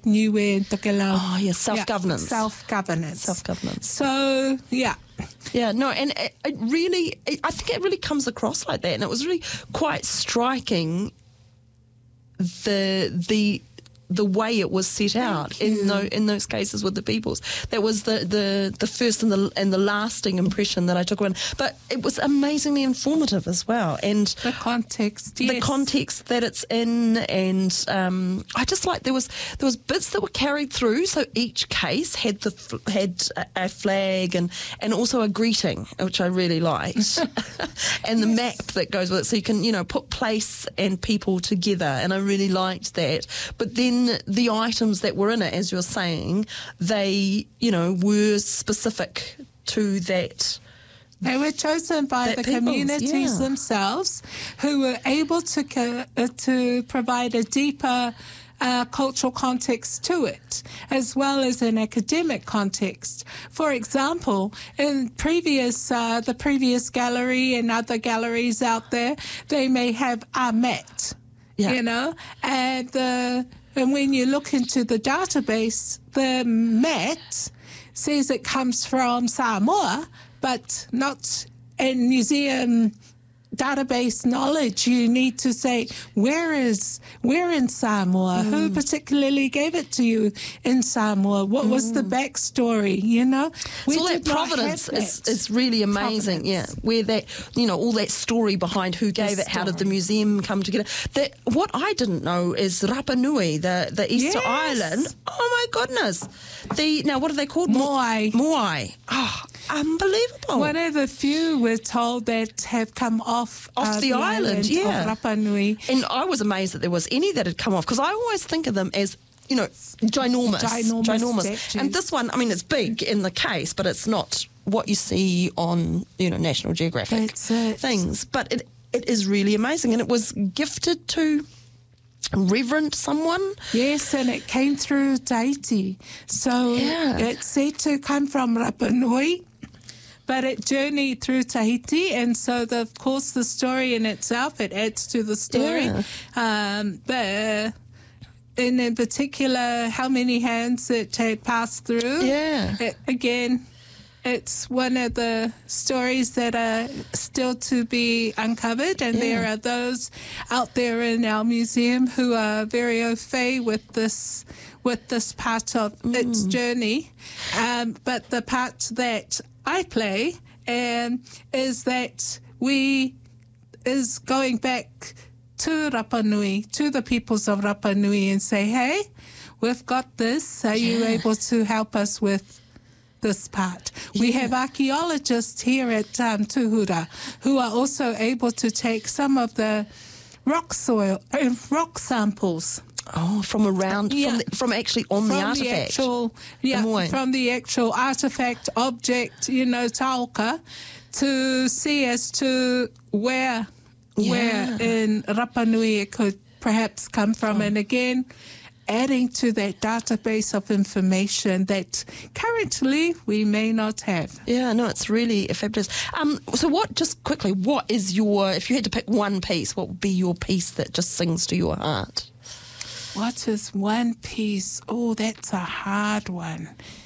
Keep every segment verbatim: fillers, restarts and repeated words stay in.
like niue and tokelau. Oh, yeah, self-governance. Yeah, self-governance. Self-governance. So, yeah. Yeah, no, and it, it really, it, I think it really comes across like that, and it was really quite striking the the the way it was set out in no, in those cases with the peoples. That was the, the, the first and the and the lasting impression that I took on. But it was amazingly informative as well, and the context, yes. the context that it's in, and um, I just like there was there was bits that were carried through. So each case had the had a flag and and also a greeting, which I really liked, and the yes. map that goes with it, so you can you know put place and people together, and I really liked that. But then the items that were in it, as you're saying, they, you know, were specific to that. They were chosen by the communities yeah. themselves, who were able to co- uh, to provide a deeper uh, cultural context to it, as well as an academic context. For example, in previous uh, the previous gallery and other galleries out there, they may have a mat, yeah. you know, and the. And when you look into the database, the mat says it comes from Samoa, but not in museum database knowledge. You need to say, where is, where in Samoa? Mm. Who particularly gave it to you in Samoa? What mm. was the backstory, you know? We so all that provenance that. Is, is really amazing, provenance. yeah. Where that, you know, all that story behind who gave the it, story. How did the museum come together? That, what I didn't know is Rapa Nui, the, the Easter yes. Island. Oh, my goodness. The Now, what are they called? Moai. Moai. Oh, unbelievable. One of the few we're told that have come off Off, off uh, the, the island, island yeah. of Rapa Nui. And I was amazed that there was any that had come off, because I always think of them as, you know, ginormous. Ginormous. ginormous. And this one, I mean, it's big in the case, but it's not what you see on, you know, National Geographic things. But it it is really amazing. And it was gifted to Reverend someone. Yes, and it came through Tahiti. So yeah. it's said to come from Rapa Nui. But it journeyed through Tahiti, and so, the, of course, the story in itself, it adds to the story. Yeah. Um, but uh, in, in particular, how many hands it had passed through. Yeah. It, again, it's one of the stories that are still to be uncovered, and yeah. there are those out there in our museum who are very au fait with this with this part of mm. its journey. Um, but the part that I play um, is that we is going back to Rapa Nui, to the peoples of Rapa Nui, and say, hey, we've got this. Are yeah. you able to help us with this part? Yeah. We have archaeologists here at um, Tuhura who are also able to take some of the rock soil, uh, rock samples. Oh, from around, yeah. from, the, from actually on from the artefact. The actual, yeah, the from the actual artefact, object, you know, tauka, to see as to where, yeah. where in Rapa Nui it could perhaps come from. Oh. And again, adding to that database of information that currently we may not have. Yeah, no, it's really fabulous. Um, so what, just quickly, what is your, if you had to pick one piece, what would be your piece that just sings to your heart? What is one piece? Oh, that's a hard one.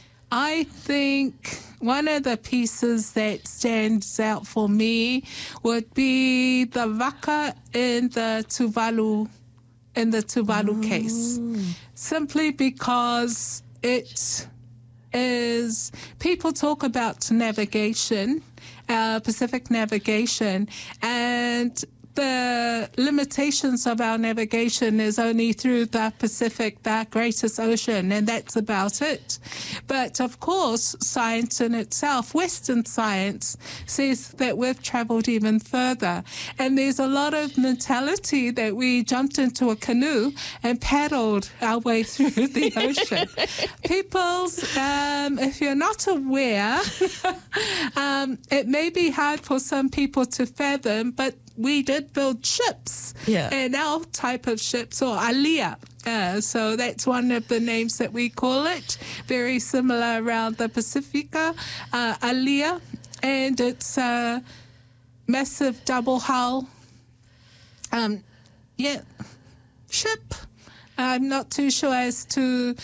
I think one of the pieces that stands out for me would be the waka in the Tuvalu, in the Tuvalu mm. case, simply because it is, people talk about navigation, uh, Pacific navigation, and the limitations of our navigation is only through the Pacific, the greatest ocean, and that's about it. But of course, science in itself, Western science, says that we've traveled even further. And there's a lot of mentality that we jumped into a canoe and paddled our way through the ocean. People's, um, if you're not aware, um, it may be hard for some people to fathom, but we did build ships, yeah. and our type of ships, or alia. Uh, so that's one of the names that we call it, very similar around the Pacifica, uh, alia, and it's a massive double hull, um, yeah, ship. I'm not too sure as to